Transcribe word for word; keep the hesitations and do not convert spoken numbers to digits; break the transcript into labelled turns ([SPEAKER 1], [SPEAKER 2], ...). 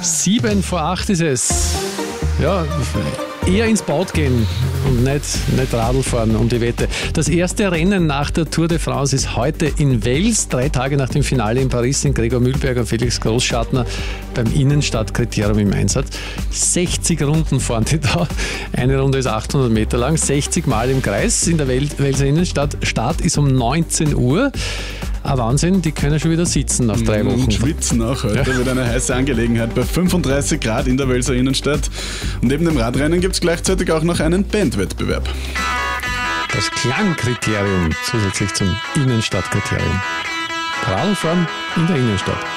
[SPEAKER 1] Sieben vor acht ist es. Ja, eher ins Bad gehen und nicht, nicht Radl fahren um die Wette. Das erste Rennen nach der Tour de France ist heute in Wels. Drei Tage nach dem Finale in Paris sind Gregor Mühlberger und Felix Großschartner beim Innenstadtkriterium im Einsatz. sechzig Runden fahren die da. Eine Runde ist achthundert Meter lang, sechzig Mal im Kreis in der Welser Innenstadt. Start ist um neunzehn Uhr. Ah, Wahnsinn, die können schon wieder sitzen nach drei Wochen.
[SPEAKER 2] Und schwitzen auch heute, ja. Wird eine heiße Angelegenheit bei fünfunddreißig Grad in der Welser Innenstadt. Und neben dem Radrennen gibt es gleichzeitig auch noch einen Bandwettbewerb.
[SPEAKER 1] Das Klangkriterium zusätzlich zum Innenstadtkriterium. Radfahren in der Innenstadt.